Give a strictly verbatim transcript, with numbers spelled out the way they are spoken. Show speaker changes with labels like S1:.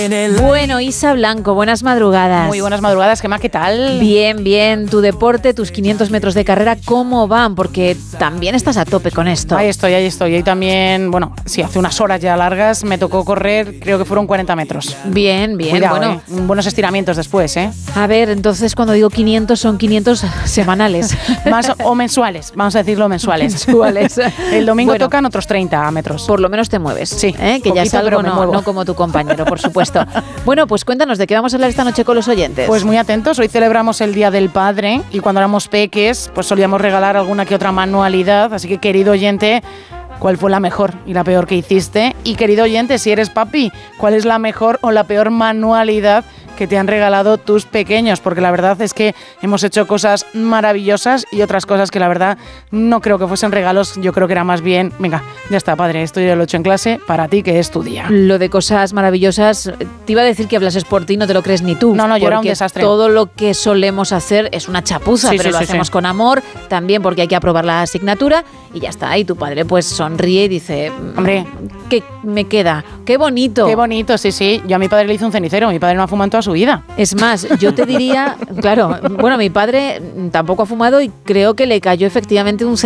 S1: en el...
S2: Bueno, Isa Blanco, buenas madrugadas.
S3: Muy buenas madrugadas, Gemma, ¿qué tal?
S2: Bien, bien. Tu deporte, tus quinientos metros de carrera, ¿cómo van? Porque también estás a tope con esto.
S3: Ahí estoy, ahí estoy. Hoy también, bueno, sí, hace unas horas ya largas me tocó correr, creo que fueron cuarenta metros.
S2: Bien, bien.
S3: Cuidado,
S2: bueno,
S3: eh. buenos estiramientos después, ¿eh?
S2: A ver, entonces cuando digo quinientos son quinientos semanales.
S3: Más o mensuales, vamos a decirlo mensuales.
S2: Mensuales.
S3: El domingo
S2: Bueno,
S3: tocan otros treinta metros.
S2: Por lo menos te mueves.
S3: Sí,
S2: ¿eh? Que ya es
S3: poquito,
S2: algo,
S3: pero me
S2: no,
S3: muevo.
S2: no como tu compañero, por supuesto. Bueno, pues cuéntanos, ¿de qué vamos a hablar esta noche con los oyentes?
S3: Pues muy atentos, hoy celebramos el Día del Padre y cuando éramos peques, pues solíamos regalar alguna que otra manualidad, así que querido oyente, ¿cuál fue la mejor y la peor que hiciste? Y querido oyente, si eres papi, ¿cuál es la mejor o la peor manualidad que te han regalado tus pequeños? Porque la verdad es que hemos hecho cosas maravillosas y otras cosas que la verdad no creo que fuesen regalos, yo creo que era más bien, venga, ya está, padre, esto ya lo he hecho en clase, para ti que es tu día.
S2: Lo de cosas maravillosas, te iba a decir que hablases por ti, no te lo crees ni tú.
S3: No, no, yo era un
S2: porque
S3: desastre.
S2: Todo lo que solemos hacer es una chapuza,
S3: Sí,
S2: pero
S3: sí,
S2: lo
S3: sí,
S2: hacemos
S3: sí.
S2: con amor, también porque hay que aprobar la asignatura y ya está. Y tu padre pues sonríe y dice,
S3: Hombre,
S2: ¿qué me queda? ¡Qué bonito!
S3: qué bonito, sí, sí. Yo a mi padre le hice un cenicero, mi padre no ha fumado en toda su vida.
S2: Es más, yo te diría, claro, bueno, mi padre tampoco ha fumado y creo que le cayó efectivamente un